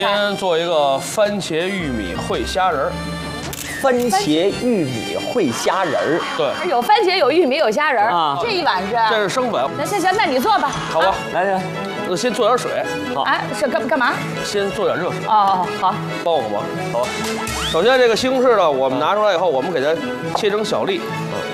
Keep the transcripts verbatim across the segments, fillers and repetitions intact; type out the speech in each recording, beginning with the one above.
今天做一个番茄玉米烩虾仁儿。 番茄玉米烩虾仁儿， 对， 有番茄，有玉米，有虾仁儿啊。 这一碗是？ 这是生粉。 那行行，那你做吧。 好吧， 来来， 那先做点水。 好。 哎，是干干嘛？ 先做点热水。 哦，好。 帮我个忙，好吧。首先这个西红柿呢，我们拿出来以后，我们给它切成小粒。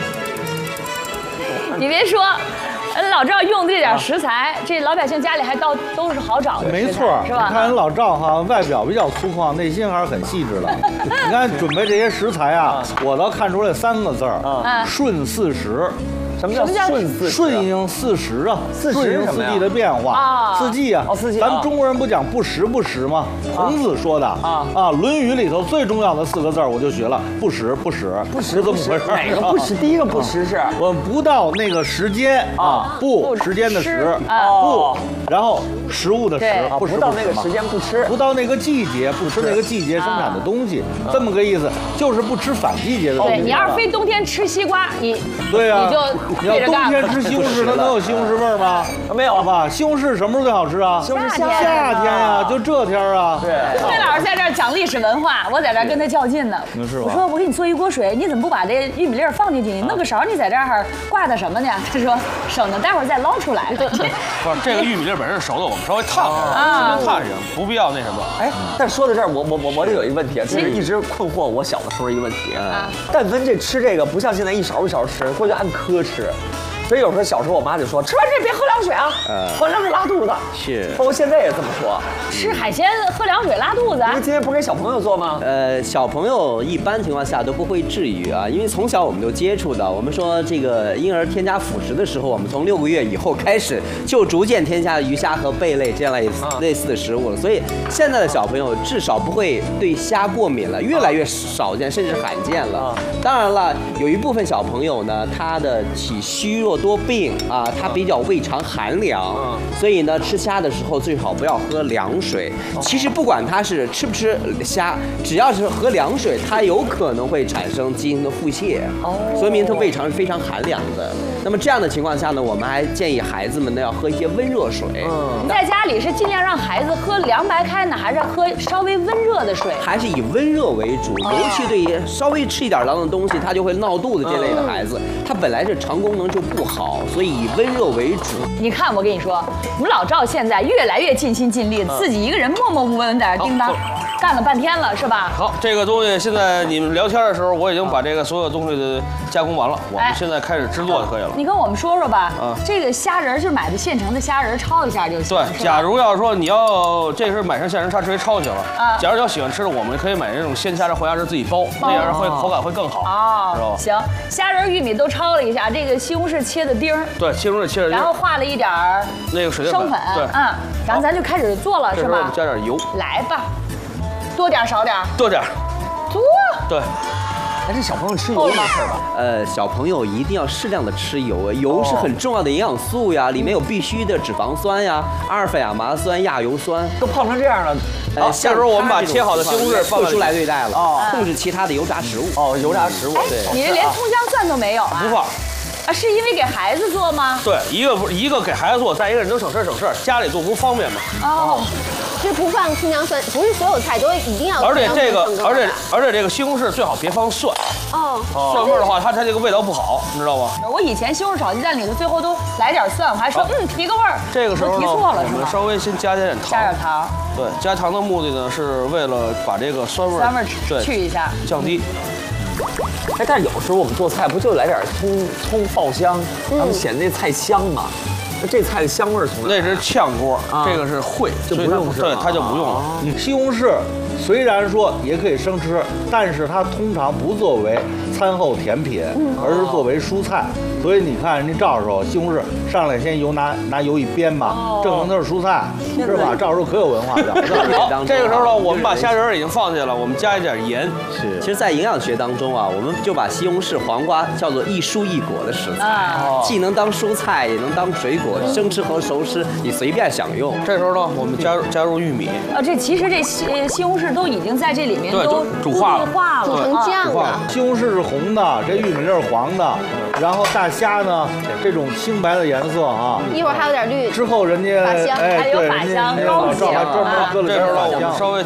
你别说。老赵用这点食材，这老百姓家里还到都是好找的， 没错， 是吧？ 你看人老赵哈，外表比较粗犷，内心还是很细致的。你看准备这些食材啊，我倒看出来三个字儿啊，顺四时。 什么叫顺四时？ 顺应四时啊，顺应四季的变化，四季啊。 哦，四季。 咱们中国人不讲不时不食吗？孔子说的啊啊，《论语》里头最重要的四个字我就学了，不时不食。 不时怎么回事？哪个不时？第一个不时是我们不到那个时间啊，不时间的时， 不， 然后食物的食， 不不到那个时间不吃， 不到那个季节不吃那个季节生产的东西，这么个意思，就是不吃反季节的东西。 对，你要是非冬天吃西瓜，你对呀， 你就你要冬天吃西红柿，它能有西红柿味儿吗？ 没有吧？西红柿什么时候最好吃啊？ 夏天， 夏天呀，就这天啊。 对， 崔老师在这儿讲历史文化，我在这儿跟他较劲呢。 是吧？ 我说我给你做一锅水，你怎么不把这玉米粒放进去？你弄个勺，你在这儿挂的什么呢？他说省得待会儿再捞出来。 不是，这个玉米粒本身是熟的，我们稍微烫一下，时间烫一下，不必要那什么。 哎，但说到这儿，我我我我这有一个问题啊，这是一直困惑我小的时候一个问题啊。但凡这吃这个不像现在一勺一勺吃，过去按颗吃。所以有时候小时候我妈就说，吃完这别喝凉水啊，喝凉水拉肚子。 是， 包括现在也这么说。 吃海鲜喝凉水拉肚子。 你今天不是给小朋友做吗？ 呃，小朋友一般情况下都不会至于啊，因为从小我们就接触到，我们说这个婴儿添加辅食的时候，我们从六个月以后开始就逐渐添加鱼虾和贝类这样类似类似的食物了，所以现在的小朋友至少不会对虾过敏了，越来越少见，甚至罕见了。当然了，有一部分小朋友呢，他的体虚弱多病啊，他比较胃肠寒凉，所以呢，吃虾的时候最好不要喝凉水。其实不管他是吃不吃虾，只要是喝凉水，它有可能会产生急性的腹泻，说明他胃肠是非常寒凉的。那么这样的情况下呢，我们还建议孩子们呢要喝一些温热水。 你在家里是尽量让孩子喝凉白开呢，还是喝稍微温热的水？ 还是以温热为主，尤其对稍微吃一点凉的东西，他就会闹肚子这类的孩子，他本来是肠功能就不好，所以以温热为主。 你看，我跟你说，我们老赵现在越来越尽心尽力，自己一个人默默无闻在这叮当干了半天了，是吧？ 好，这个东西现在你们聊天的时候，我已经把这个所有东西的加工完了，我们现在开始制作就可以了。 你跟我们说说吧， 啊， 这个虾仁是买的现成的虾仁，焯一下就行。 对，假如要是说你要这是买成现成虾，直接焯就行了。啊，假如要喜欢吃的，我们可以买那种鲜虾仁、活虾仁自己包，那样会口感会更好。 哦， 知道吧？ 行，虾仁、玉米都焯了一下，这个西红柿切的丁儿。 对，西红柿切的丁儿。 然后化了一点儿那个水淀生粉。 对， 嗯，然后咱就开始做了，是吧？ 我们加点油。 来吧，多点少点？ 多点。 多。 对。 哎，这小朋友吃油没事吧？ 呃，小朋友一定要适量的吃油，油是很重要的营养素呀，里面有必须的脂肪酸呀、阿尔法亚麻酸、亚油酸。 都胖成这样了， 呃， 下时候我们把切好的西红柿特殊来对待了，哦，控制其他的油炸食物。 哦，油炸食物。 对，你这连葱姜蒜都没有啊？ 不放。 啊，是因为给孩子做吗？ 对，一个不一个给孩子做，再一个能省事省事，家里做不方便嘛。 哦，就不放葱姜蒜，不是所有菜都一定要。 而且这个，而且而且这个西红柿最好别放蒜。 哦， 蒜味儿的话，它它这个味道不好，你知道吗？ 我以前西红柿炒鸡蛋里头最后都来点蒜，我还说嗯提个味儿。 这个时候呢， 提错了是我们吧？ 稍微先加点点糖。 加点糖。 对，加糖的目的呢，是为了把这个酸味儿酸味儿对去一下， 降低。 哎，但是有时候我们做菜不就来点葱葱爆香，然后显那菜香吗？那这菜的香味儿从哪？ 那是炝锅，这个是烩， 就不用是对，它就不用了。 你西红柿虽然说也可以生吃，但是它通常不作为餐后甜品，而是作为蔬菜。所以你看人家赵师西红柿上来先油拿拿油一煸嘛，证明它是蔬菜，是吧？赵师可有文化了。 好，这个时候呢，我们把虾仁已经放进去了，我们加一点盐。 是，其实，在营养学当中啊，我们就把西红柿、黄瓜叫做一蔬一果的食材，既能当蔬菜，也能当水果。 楚，生吃和熟吃你随便享用。 这时候呢，我们加入加入玉米， 呃，这其实这西西红柿都已经在这里面对都煮化了化了， 煮成酱了。 西红柿是红的，这玉米粒儿黄的，然后大虾呢这种青白的颜色啊。 一会儿还有点绿。 之后人家法香哎还有对， 法香人家老赵还专门搁了这时候呢，我点法香。 们稍微